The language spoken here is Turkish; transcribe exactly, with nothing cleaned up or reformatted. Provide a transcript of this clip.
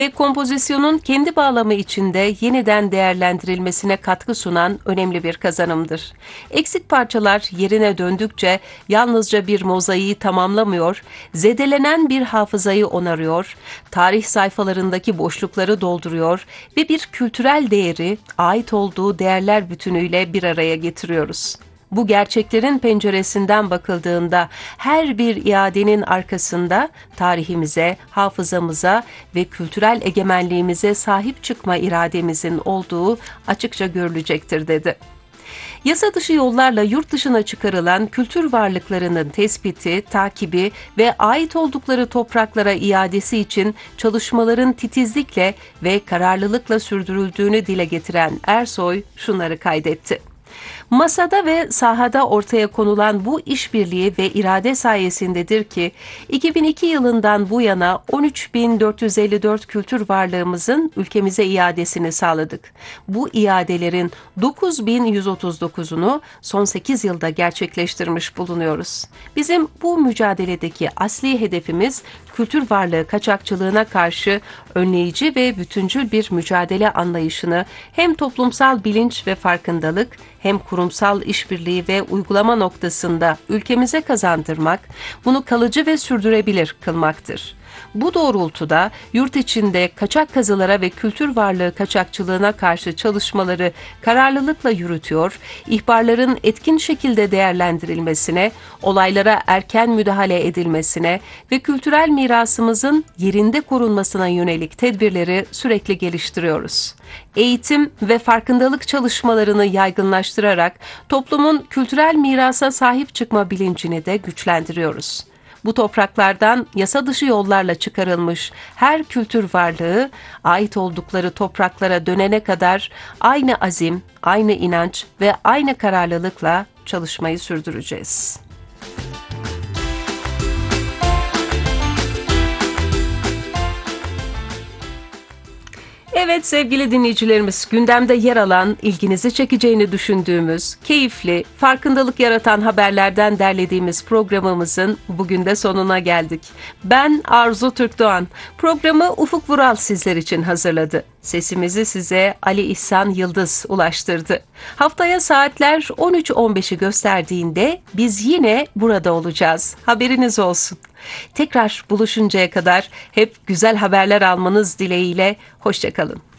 ve kompozisyonun kendi bağlamı içinde yeniden değerlendirilmesine katkı sunan önemli bir kazanımdır. Eksik parçalar yerine döndükçe yalnızca bir mozaiği tamamlamıyor, zedelenen bir hafızayı onarıyor, tarih sayfalarındaki boşlukları dolduruyor ve bir kültürel değeri ait olduğu değerler bütünüyle bir araya getiriyoruz. Bu gerçeklerin penceresinden bakıldığında her bir iadenin arkasında tarihimize, hafızamıza ve kültürel egemenliğimize sahip çıkma irademizin olduğu açıkça görülecektir dedi. Yasa dışı yollarla yurt dışına çıkarılan kültür varlıklarının tespiti, takibi ve ait oldukları topraklara iadesi için çalışmaların titizlikle ve kararlılıkla sürdürüldüğünü dile getiren Ersoy şunları kaydetti. Masada ve sahada ortaya konulan bu işbirliği ve irade sayesindedir ki iki bin iki yılından bu yana on üç bin dört yüz elli dört kültür varlığımızın ülkemize iadesini sağladık. Bu iadelerin dokuz bin yüz otuz dokuzunu son sekiz yılda gerçekleştirmiş bulunuyoruz. Bizim bu mücadeledeki asli hedefimiz kültür varlığı kaçakçılığına karşı önleyici ve bütüncül bir mücadele anlayışını hem toplumsal bilinç ve farkındalık hem kurumsal işbirliği ve uygulama noktasında ülkemize kazandırmak, bunu kalıcı ve sürdürebilir kılmaktır. Bu doğrultuda yurt içinde kaçak kazılara ve kültür varlığı kaçakçılığına karşı çalışmaları kararlılıkla yürütüyor, ihbarların etkin şekilde değerlendirilmesine, olaylara erken müdahale edilmesine ve kültürel mirasımızın yerinde korunmasına yönelik tedbirleri sürekli geliştiriyoruz. Eğitim ve farkındalık çalışmalarını yaygınlaştırarak toplumun kültürel mirasa sahip çıkma bilincini de güçlendiriyoruz. Bu topraklardan yasa dışı yollarla çıkarılmış her kültür varlığı, ait oldukları topraklara dönene kadar aynı azim, aynı inanç ve aynı kararlılıkla çalışmayı sürdüreceğiz. Evet sevgili dinleyicilerimiz, gündemde yer alan, ilginizi çekeceğini düşündüğümüz, keyifli, farkındalık yaratan haberlerden derlediğimiz programımızın bugün de sonuna geldik. Ben Arzu Türkdoğan. Programı Ufuk Vural sizler için hazırladı. Sesimizi size Ali İhsan Yıldız ulaştırdı. Haftaya saatler on üç on beşi gösterdiğinde biz yine burada olacağız. Haberiniz olsun. Tekrar buluşuncaya kadar hep güzel haberler almanız dileğiyle. Hoşça kalın.